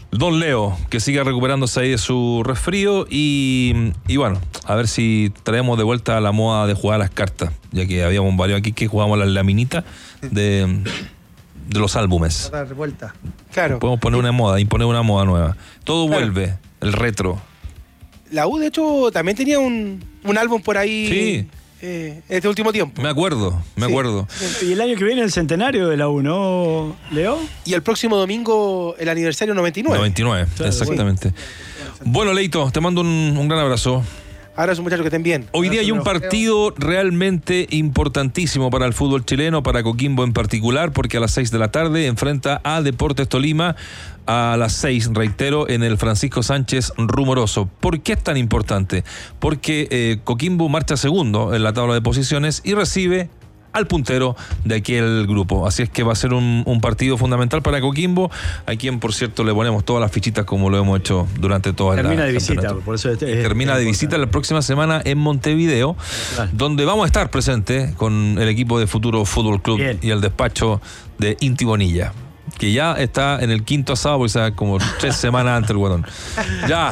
Don Leo, que siga recuperándose ahí de su resfrío y bueno, a ver si traemos de vuelta a la moda de jugar a las cartas, ya que habíamos varios aquí que jugábamos las laminitas de los álbumes. Dar vuelta. Claro. Podemos poner una moda, imponer una moda nueva. Todo vuelve, el retro. La U, de hecho, también tenía un álbum por ahí. Sí. Este último tiempo. Me acuerdo. Y el año que viene el centenario de la U, ¿no, Leo? Y el próximo domingo el aniversario 99. 99, claro, exactamente. Sí. Bueno, Leito, te mando un gran abrazo. Abrazo, muchachos, que estén bien. Hoy día hay un partido realmente importantísimo para el fútbol chileno, para Coquimbo en particular, porque a las 6 de la tarde enfrenta a Deportes Tolima a las 6, reitero, en el Francisco Sánchez Rumoroso. ¿Por qué es tan importante? Porque Coquimbo marcha segundo en la tabla de posiciones y recibe al puntero de aquel grupo. Así es que va a ser un partido fundamental para Coquimbo, a quien, por cierto, le ponemos todas las fichitas como lo hemos hecho durante toda la Termina de visita, por eso termina de visita la próxima semana en Montevideo, claro, donde vamos a estar presentes con el equipo de Futuro Fútbol Club. Bien. Y el despacho de Inti Bonilla, que ya está en el quinto asado, porque está como 3 semanas antes el guatón. Ya,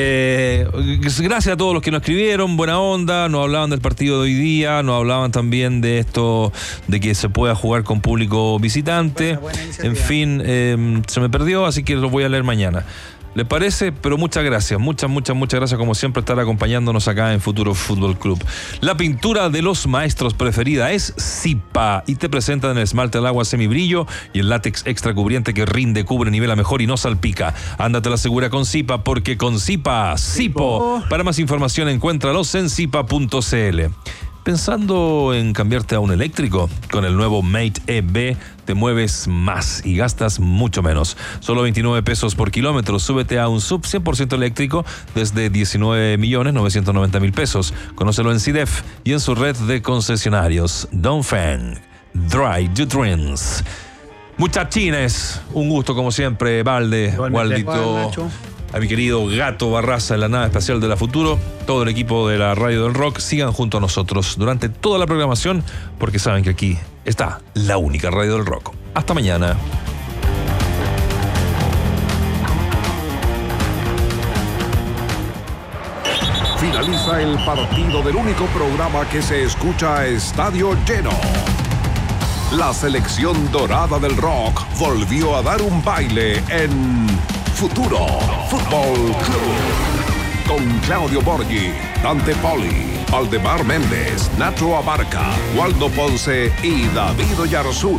gracias a todos los que nos escribieron, buena onda, nos hablaban del partido de hoy día, nos hablaban también de esto, de que se pueda jugar con público visitante. Buena en fin, se me perdió, así que lo voy a leer mañana. ¿Le parece? Pero muchas gracias, muchas gracias como siempre estar acompañándonos acá en Futuro Fútbol Club. La pintura de los maestros preferida es Zipa y te presentan el esmalte al agua semibrillo y el látex extra cubriente que rinde, cubre, nivela mejor y no salpica. Ándate a la segura con Zipa, porque con Zipa, Zipo. Para más información encuéntralos en zipa.cl. ¿Pensando en cambiarte a un eléctrico? Con el nuevo Mate EV te mueves más y gastas mucho menos. Solo 29 pesos por kilómetro. Súbete a un sub 100% eléctrico desde 19.990.000 pesos. Conócelo en CIDEF y en su red de concesionarios. Dongfeng, Drive your dreams. Muchachines, un gusto como siempre, Valde, Waldito, a mi querido Gato Barraza en la nave espacial de la Futuro, todo el equipo de la Radio del Rock, sigan junto a nosotros durante toda la programación, porque saben que aquí está la única Radio del Rock. Hasta mañana. Finaliza el partido del único programa que se escucha a estadio lleno. La selección dorada del rock volvió a dar un baile en Futuro Fútbol Club. Con Claudio Borghi, Dante Poli, Aldemar Méndez, Nacho Abarca, Waldo Ponce y David Oyarzún.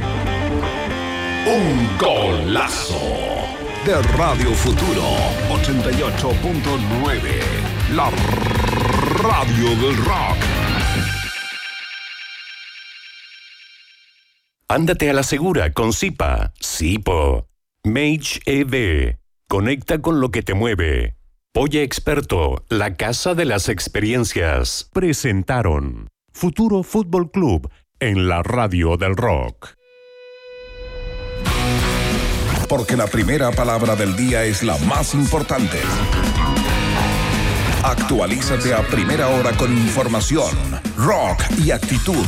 Un golazo de Radio Futuro 88.9. La radio del rock. Ándate a la segura con Zipa. Zipo. Mage EV. Conecta con lo que te mueve. Polla Experto, la casa de las experiencias. Presentaron Futuro Fútbol Club en la radio del rock. Porque la primera palabra del día es la más importante. Actualízate a primera hora con información, rock y actitud.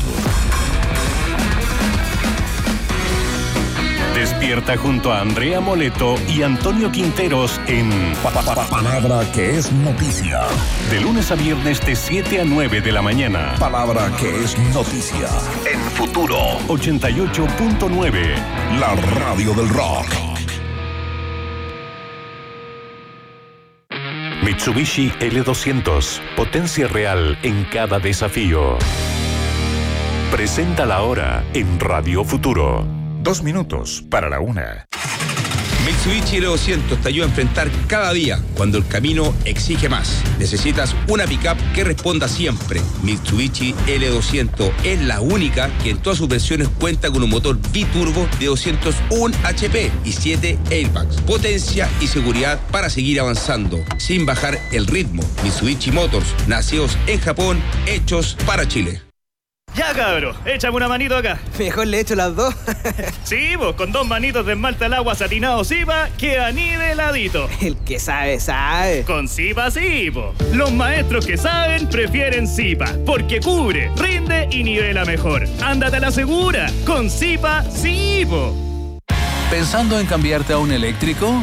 Despierta junto a Andrea Moleto y Antonio Quinteros en Palabra que es noticia. De lunes a viernes de 7 a 9 de la mañana. Palabra que es noticia. En Futuro 88.9. La radio del rock. Mitsubishi L200. Potencia real en cada desafío. Presenta la hora en Radio Futuro. 2 minutos para la 1. Mitsubishi L200 te ayuda a enfrentar cada día cuando el camino exige más. Necesitas una pickup que responda siempre. Mitsubishi L200 es la única que en todas sus versiones cuenta con un motor biturbo de 201 HP y 7 airbags. Potencia y seguridad para seguir avanzando sin bajar el ritmo. Mitsubishi Motors, nacidos en Japón, hechos para Chile. Ya, cabro, échame una manito acá. Mejor le echo las dos. Sí, vos, con 2 manitos de esmalte al agua satinado Zipa, queda niveladito. El que sabe, sabe. Con Zipa, sí, po. Los maestros que saben prefieren Zipa, porque cubre, rinde y nivela mejor. Ándate a la segura, con Zipa, sí, po. ¿Pensando en cambiarte a un eléctrico?